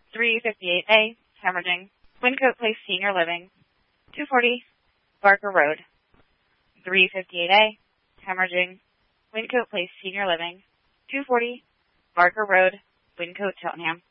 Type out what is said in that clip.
358A, Hemorrhaging, Wyncote Place Senior Living, 240 Barker Road. 358A, Hemorrhaging, Wyncote Place Senior Living, 240 Barker Road, Wyncote, Cheltenham.